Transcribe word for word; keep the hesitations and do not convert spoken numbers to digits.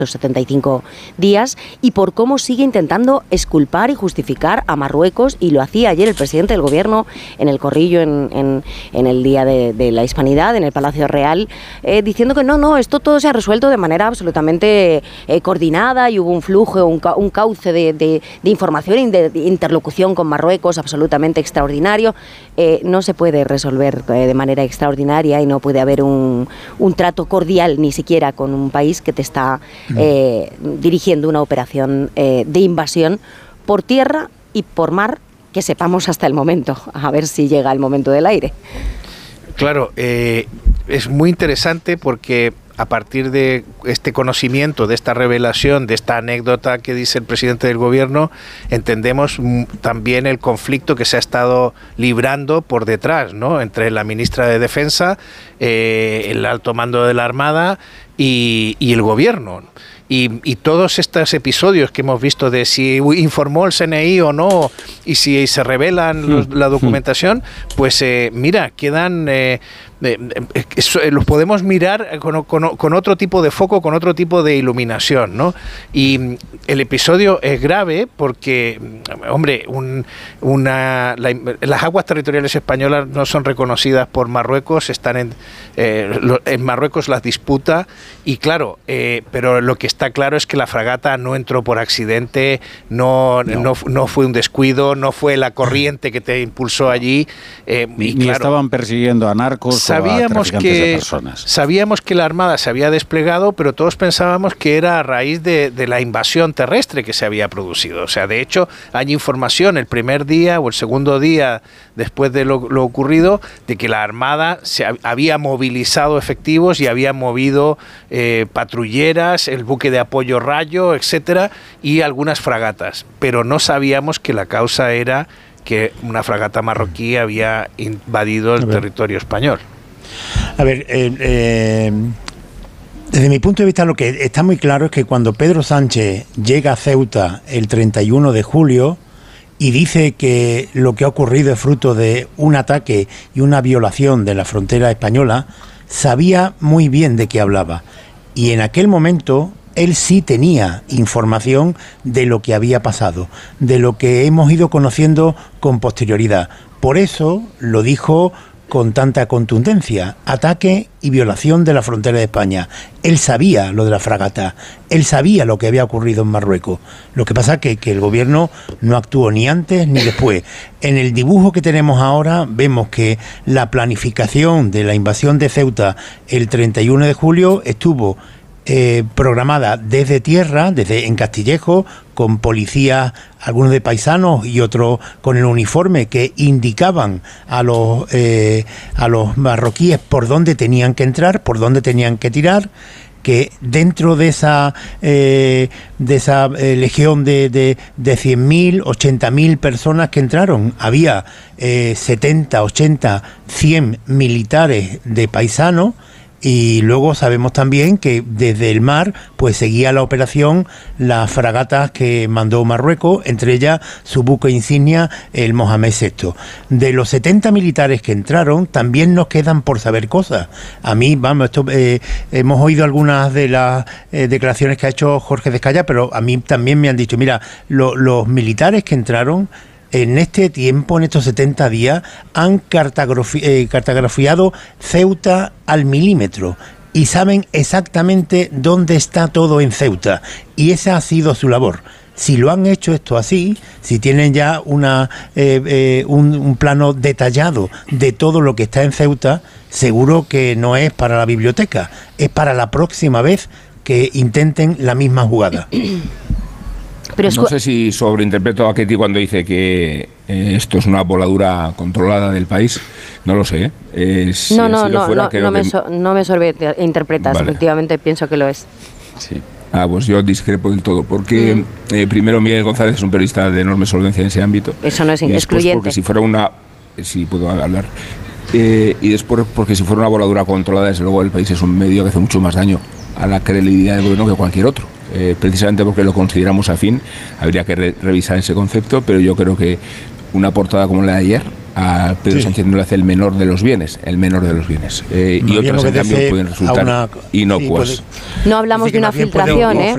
setenta y cinco días y por cómo sigue intentando exculpar y justificar a Marruecos, y lo hacía ayer el presidente del gobierno en el Corrillo, en, en, en el Día de, de la Hispanidad, en el Palacio Real, eh, diciendo que no, no, esto todo se ha resuelto de manera absolutamente eh, coordinada y hubo un flujo, un, ca un cauce de, de, de información y de, de interlocución con Marruecos absolutamente extraordinario. Eh, no se puede resolver eh, de manera extraordinaria y no puede haber un, un trato cordial ni siquiera con un país que te está Eh, dirigiendo una operación eh, de invasión por tierra y por mar, que sepamos hasta el momento, a ver si llega el momento del aire. Claro, eh, es muy interesante porque a partir de este conocimiento, de esta revelación, de esta anécdota que dice el presidente del gobierno, entendemos también el conflicto que se ha estado librando por detrás, ¿no?, entre la ministra de Defensa, eh, el alto mando de la Armada y, y el gobierno. Y, y todos estos episodios que hemos visto de si informó el C N I o no, y si se revelan los, la documentación, pues eh, mira, quedan... Eh, Eh, eh, los podemos mirar con, con, con otro tipo de foco, con otro tipo de iluminación, ¿no? Y el episodio es grave porque, hombre, un, una, la, las aguas territoriales españolas no son reconocidas por Marruecos, están en, eh, lo, en Marruecos las disputa y claro, eh, pero lo que está claro es que la fragata no entró por accidente, no, no. no, no fue un descuido, no fue la corriente que te impulsó allí. Eh, ni, y ni claro, estaban persiguiendo a narcos. Sabíamos que, sabíamos que la Armada se había desplegado, pero todos pensábamos que era a raíz de, de la invasión terrestre que se había producido. O sea, de hecho, hay información el primer día o el segundo día después de lo, lo ocurrido, de que la Armada se había movilizado efectivos y había movido eh, patrulleras, el buque de apoyo Rayo, etcétera, y algunas fragatas. Pero no sabíamos que la causa era que una fragata marroquí había invadido el territorio español. A ver, eh, eh, desde mi punto de vista lo que está muy claro es que cuando Pedro Sánchez llega a Ceuta el treinta y uno de julio y dice que lo que ha ocurrido es fruto de un ataque y una violación de la frontera española, sabía muy bien de qué hablaba. Y en aquel momento él sí tenía información de lo que había pasado, de lo que hemos ido conociendo con posterioridad. Por eso lo dijo con tanta contundencia: ataque y violación de la frontera de España. Él sabía lo de la fragata, él sabía lo que había ocurrido en Marruecos. Lo que pasa es que, que el gobierno no actuó ni antes ni después. En el dibujo que tenemos ahora vemos que la planificación de la invasión de Ceuta el treinta y uno de julio estuvo Eh, programada desde tierra, desde en Castillejo, con policías, algunos de paisanos y otros con el uniforme, que indicaban a los eh, a los marroquíes por dónde tenían que entrar, por dónde tenían que tirar. Que dentro de esa eh, de esa eh, legión de, de, de cien mil, ochenta mil personas que entraron, había eh, setenta, ochenta, cien militares de paisanos. Y luego sabemos también que desde el mar pues seguía la operación las fragatas que mandó Marruecos, entre ellas su buque insignia, el Mohamed sexto. De los setenta militares que entraron, también nos quedan por saber cosas. A mí, vamos, esto, eh, hemos oído algunas de las eh, declaraciones que ha hecho Jorge Descaya, pero a mí también me han dicho, mira, lo, los militares que entraron en este tiempo, en estos setenta días, han cartografi eh, cartografiado Ceuta al milímetro y saben exactamente dónde está todo en Ceuta. Y esa ha sido su labor. Si lo han hecho esto así, si tienen ya una, eh, eh, un, un plano detallado de todo lo que está en Ceuta, seguro que no es para la biblioteca, es para la próxima vez que intenten la misma jugada. Pero no sé si sobreinterpreto a Ketty cuando dice que eh, esto es una voladura controlada del país. No lo sé. ¿eh? Es, no, no, si no, fuera, no, no, me que... so, no me sobreinterpretas. Vale. Efectivamente, pienso que lo es. Sí. Ah, pues yo discrepo del todo, porque mm. eh, primero Miguel González es un periodista de enorme solvencia en ese ámbito. Eso no es y excluyente. Porque si fuera una... Sí, puedo hablar. Eh, y después porque si fuera una voladura controlada, desde luego el país es un medio que hace mucho más daño a la credibilidad del gobierno que cualquier otro. Eh, precisamente porque lo consideramos afín, habría que re revisar ese concepto, pero yo creo que una portada como la de ayer a Pedro sí. Sánchez no le hace el menor de los bienes, el menor de los bienes. Eh, y otras, en cambio, pueden resultar una... inocuas. Sí, puede... No hablamos de una filtración, ¿eh?